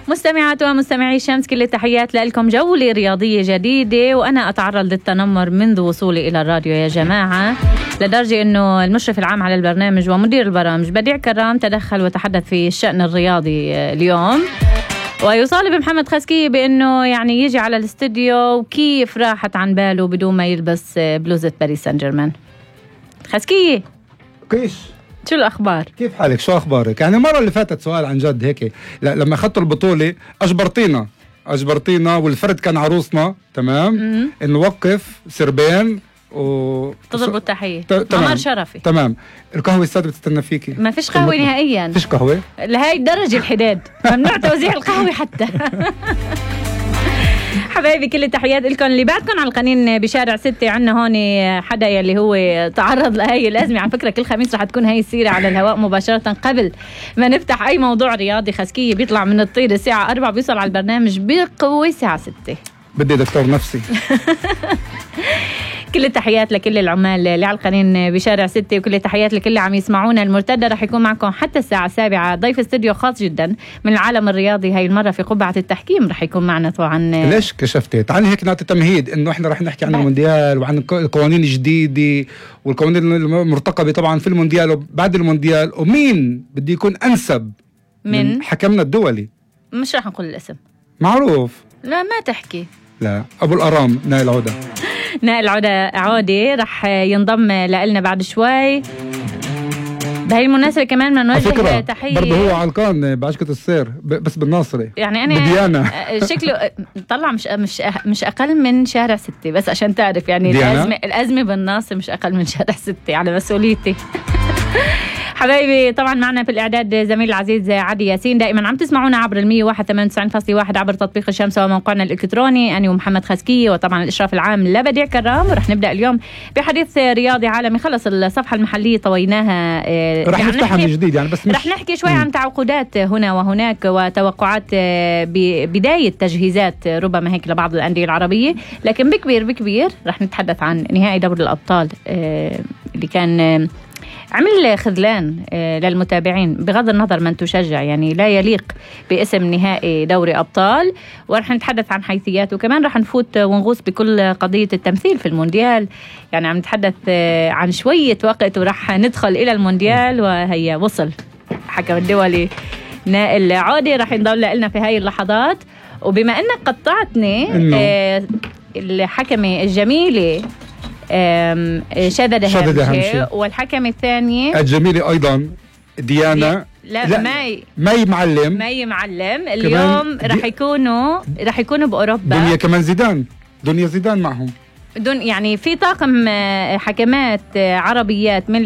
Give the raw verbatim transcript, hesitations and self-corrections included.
مستمعات ومستمعي شمس، كل التحيات لكم. جولة رياضية جديدة وأنا أتعرض للتنمر منذ وصولي إلى الراديو يا جماعة، لدرجة أنه المشرف العام على البرنامج ومدير البرامج بديع كرام تدخل وتحدث في الشأن الرياضي اليوم، ويطالب محمد خسكية بأنه يعني يجي على الاستوديو وكيف راحت عن باله بدون ما يلبس بلوزة باريس سان جيرمان. خسكية كيش شو الأخبار؟ كيف حالك؟ شو أخبارك؟ يعني المرة اللي فاتت سؤال عن جد هيك، لما أخذتوا البطولة أجبرتينا أجبرتينا والفرد كان عروسنا، تمام؟ نوقف سربين و تضربوا التحية. تمام شرفي. تمام. القهوة السادة بتستنى فيكي. ما فيش قهوة نهائيا. فيش قهوة لهي الدرجة الحداد، ممنوع توزيع القهوة حتى. حبايبي كل التحيات لكم اللي بعدكم على القنين بشارع ستة. عنا هون حدا يلي هو تعرض لهي الأزمة. على فكرة كل خميس رح تكون هاي السيرة على الهواء مباشرة قبل ما نفتح أي موضوع رياضي. خسكية بيطلع من الطير الساعة أربعة، بيوصل على البرنامج بقوة الساعة ستة. بدي دكتور نفسي. كل التحيات لكل العمال اللي على القنين بشارع ستة، وكل التحيات لكل اللي عم يسمعونا. المرتدى رح يكون معكم حتى الساعة السابعة. ضيف استوديو خاص جدا من العالم الرياضي، هاي المرة في قبعة التحكيم رح يكون معنا طبعا. ليش كشفتي؟ تعالي هيك نعطي تمهيد انه احنا رح نحكي عن المونديال وعن القوانين الجديدة والقوانين المرتقبة طبعا في المونديال وبعد المونديال، ومين بده يكون انسب من, من حكمنا الدولي. مش رح نقول الاسم، معروف. لا ما تحكي. لا، ابو الارام نائل عودة. نائل عودة عودة رح ينضم لنا بعد شوي. بهي المناسبة كمان بدنا نوجه تحية. برضه هو علقان بعشقة السير بس بالناصري، يعني أنا بديانا. شكله طلع مش مش مش أقل من شارع ستة، بس عشان تعرف يعني الأزمة الأزمة بالناصر مش أقل من شارع ستة على مسؤوليتي. حبايبي طبعا معنا في الإعداد زميل العزيز عدي ياسين. دائما عم تسمعونا عبر المية واحد ثمانية وتسعين فاصلة واحد عبر تطبيق الشمس وموقعنا الإلكتروني. أنا ومحمد خسكية، وطبعا الإشراف العام لبديع كرام. ورح نبدأ اليوم بحديث رياضي عالمي. خلص الصفحة المحلية طويناها، رح يعني نفتحها من جديد يعني، بس رح نحكي شوي م. عن تعاقدات هنا وهناك وتوقعات ببداية تجهيزات ربما هيك لبعض الأندية العربية. لكن بكبير بكبير رح نتحدث عن نهائي دوري الأبطال اللي كان عمل خذلان للمتابعين بغض النظر من تشجع، يعني لا يليق باسم نهائي دوري أبطال. ورح نتحدث عن حيثيات، وكمان رح نفوت ونغوص بكل قضية التمثيل في المونديال. يعني عم نتحدث عن شوية وقت ورح ندخل إلى المونديال، وهي وصل حكم الدولي نائل عودة رح ينضم لنا في هاي اللحظات. وبما أنك قطعتني الحكمة الجميلة شادة دهمشي، والحكم الثانية الجميلة أيضا ديانا لا, لا ماي ماي معلم ماي معلم اليوم رح يكونوا رح يكونوا بأوروبا. دنيا كمان زيدان دنيا زيدان معهم. دون يعني في طاقم حكمات عربيات من